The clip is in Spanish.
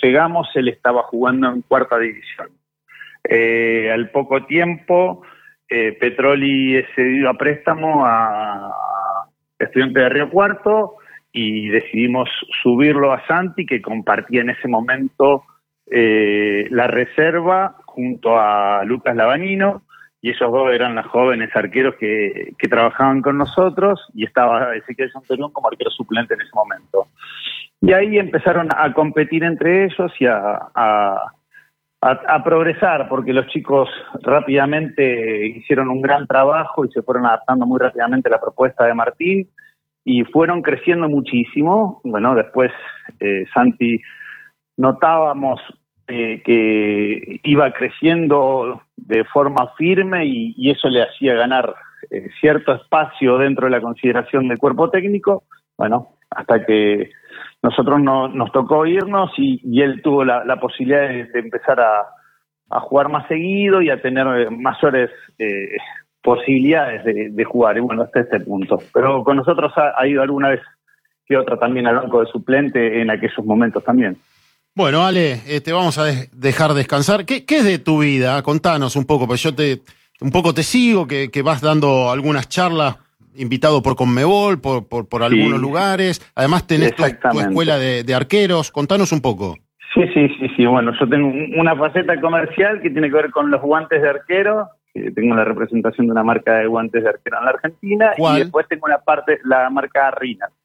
llegamos él estaba jugando en cuarta división. Al poco tiempo, Petroli es cedido a préstamo a Estudiantes de Río Cuarto y decidimos subirlo a Santi, que compartía en ese momento la reserva junto a Lucas Lavanino, y esos dos eran los jóvenes arqueros que trabajaban con nosotros, y estaba Ezequiel Centurión como arquero suplente en ese momento. Y ahí empezaron a competir entre ellos y a progresar, porque los chicos rápidamente hicieron un gran trabajo y se fueron adaptando muy rápidamente a la propuesta de Martín y fueron creciendo muchísimo. Bueno, después Santi notábamos que iba creciendo de forma firme y eso le hacía ganar cierto espacio dentro de la consideración del cuerpo técnico. Bueno, hasta que nosotros nos tocó irnos y él tuvo la posibilidad de empezar a jugar más seguido y a tener mayores posibilidades de jugar, y bueno, hasta este punto. Pero con nosotros ha ido alguna vez que otra también al banco de suplente en aquellos momentos también. Bueno, Ale, te vamos a dejar descansar. ¿Qué es de tu vida? Contanos un poco, pues yo un poco te sigo, que vas dando algunas charlas, invitado por Conmebol, por algunos lugares. Además tenés tu escuela de arqueros. Contanos un poco. Sí. Bueno, yo tengo una faceta comercial que tiene que ver con los guantes de arquero. Tengo la representación de una marca de guantes de arquero en la Argentina. ¿Cuál? Y después tengo una parte, la marca Rinas.